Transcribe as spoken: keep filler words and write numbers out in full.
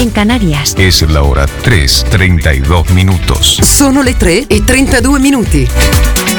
en Canarias. Es la hora tres, treinta y dos minutos. Sono le tre e trentadue minuti.